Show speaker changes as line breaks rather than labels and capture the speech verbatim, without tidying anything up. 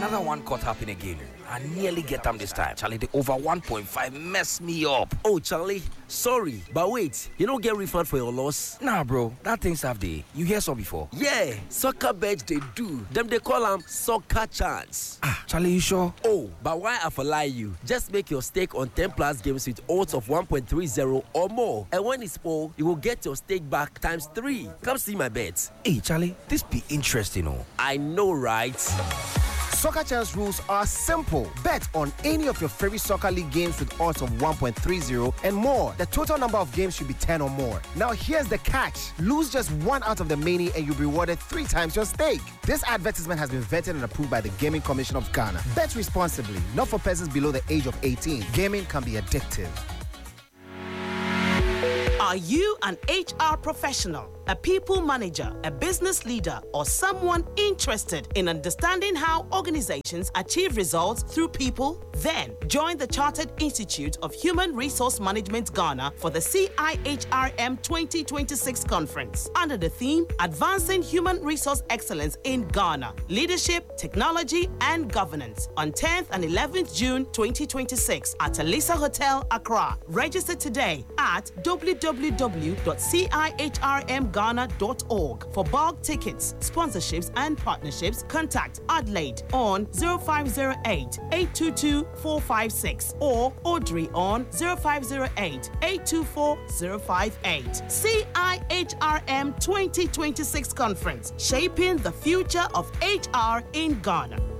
Another one caught happen again. I nearly get them this time. Charlie, the over one point five messed me up.
Oh, Charlie, sorry. But wait, you don't get refund for your loss?
Nah, bro. That thing's have day. You hear so before?
Yeah, soccer bets they do. Them they call them soccer chance.
Ah, Charlie, you sure?
Oh, but why I for lie you? Just make your stake on ten plus games with odds of one point three zero or more. And when it's full, you will get your stake back times three. Come see my bets.
Hey, Charlie, this be interesting, oh.
I know, right?
Soccer Chance rules are simple. Bet on any of your favorite soccer league games with odds of one point three zero and more. The total number of games should be ten or more. Now here's the catch. Lose just one out of the many and you'll be rewarded three times your stake. This advertisement has been vetted and approved by the Gaming Commission of Ghana. Bet responsibly, not for persons below the age of eighteen. Gaming can be addictive.
Are you an H R professional, a people manager, a business leader, or someone interested in understanding how organizations achieve results through people? Then join the Chartered Institute of Human Resource Management Ghana for the C I H R M twenty twenty-six conference under the theme Advancing Human Resource Excellence in Ghana, Leadership, Technology, and Governance on tenth and eleventh June twenty twenty-six at Alisa Hotel, Accra. Register today at w w w dot c i h r m ghana dot org. For bulk tickets, sponsorships, and partnerships, contact Adelaide on zero five zero eight, eight two two, four five six or Audrey on zero five zero eight, eight two four, zero five eight. C I H R M twenty twenty-six Conference, shaping the future of H R in Ghana.